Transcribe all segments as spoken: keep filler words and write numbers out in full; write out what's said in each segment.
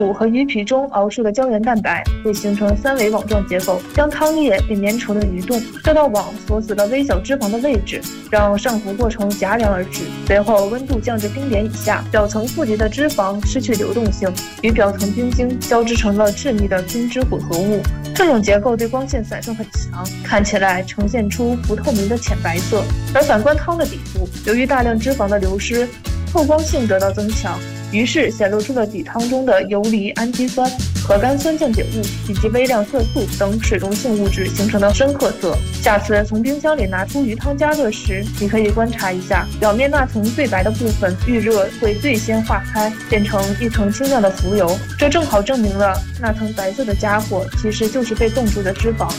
骨和鱼皮中熬出的胶原蛋白会形成三维网状结构，将汤液变粘稠的蠕动。这道网锁死了微小脂肪的位置，让上浮过程戛然而止。随后温度降至冰点以下，表层富集的脂肪失去流动性，与表层冰晶交织成了致密的冰脂混合物。这种结构对光线散射很强，看起来呈现出不透明的浅白色。而反观汤的底部，由于大量脂肪的流失，透光性得到增强，于是显露出了底汤中的游离氨基酸、核苷酸降解物以及微量色素等水溶性物质形成的深褐色。下次从冰箱里拿出鱼汤加热时，你可以观察一下，表面那层最白的部分遇热会最先化开，变成一层清亮的浮油，这正好证明了那层白色的家伙其实就是被冻住的脂肪。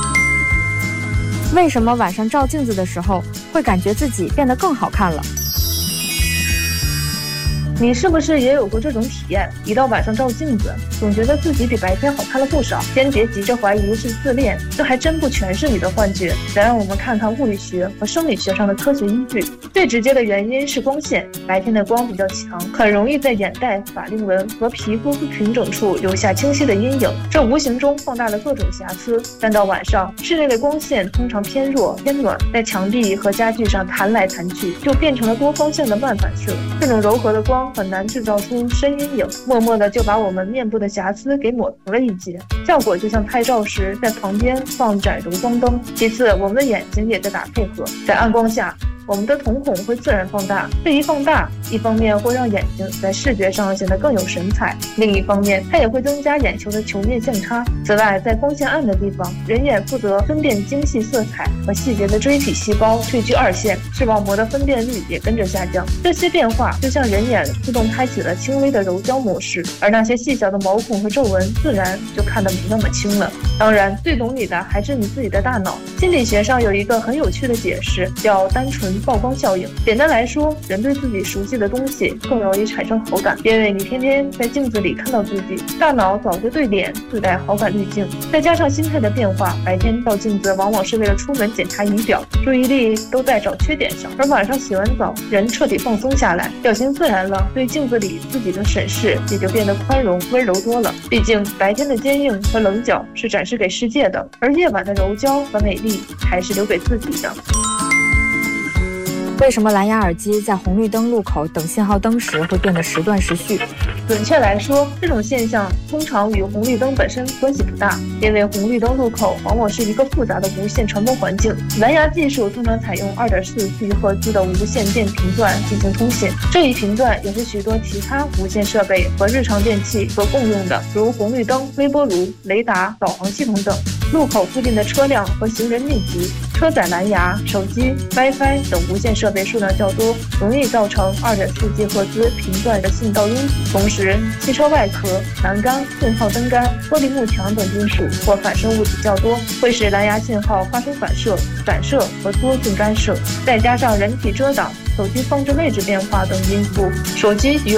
为什么晚上照镜子的时候会感觉自己变得更好看了？ 你是不是也有过这种体验？一到晚上照镜子，总觉得自己比白天好看了不少。先别急着怀疑是自恋，这还真不全是你的幻觉。再让我们看看物理学和生理学上的科学依据。最直接的原因是光线，白天的光比较强，很容易在眼袋、法令纹和皮肤平整处留下清晰的阴影，这无形中放大了各种瑕疵。但到晚上，室内的光线通常偏弱、偏暖，在墙壁和家具上弹来弹去，就变成了多方向的漫反射。这种柔和的光很难制造出深阴影，默默的就把我们面部的瑕疵给抹平了一截，效果就像拍照时在旁边放盏柔光灯。其次，我们的眼睛也在打配合，在暗光下，我们的瞳孔会自然放大，这一放大，一方面会让眼睛在视觉上显得更有神采，另一方面它也会增加眼球的球面相差。此外，在光线暗的地方，人眼负责分辨精细色彩和细节的锥体细胞退居二线，视网膜的分辨率也跟着下降。这些变化就像人眼自动开启了轻微的柔焦模式，而那些细小的毛孔和皱纹自然就看得没那么清了。当然，最懂你的还是你自己的大脑。心理学上有一个很有趣的解释，叫单纯曝光效应。简单来说，人对自己熟悉的东西更容易产生好感，因为你天天在镜子里看到自己，大脑早就对脸自带好感滤镜。再加上心态的变化，白天照镜子往往是为了出门检查仪表，注意力都在找缺点上，而晚上洗完澡，人彻底放松下来，表情自然了，对镜子里自己的审视也就变得宽容温柔多了。毕竟白天的坚硬和棱角是展示给世界的，而夜晚的柔焦和美丽还是留给自己的。 为什么蓝牙耳机在红绿灯路口等信号灯时会变得时断时续？ 准确来说，这种现象通常与红绿灯本身关系不大，因为红绿灯路口往往是一个复杂的无线传播环境。蓝牙技术通常采用 二点四 吉赫兹 的无线电频段进行通信，这一频段也是许多其他无线设备和日常电器所共用的，如红绿灯、微波炉、雷达、导航系统等。路口附近的车辆和行人密集，车载蓝牙、手机、WiFi 等无线设备数量较多，容易造成 二点四 吉赫兹 频段的信道拥堵。同时，汽车外壳、栏杆、信号灯杆、玻璃幕墙等金属或反射物体较多，会使蓝牙信号发生反射、散射和多进干涉。再加上人体遮挡、手机放置位置变化等因素，手机与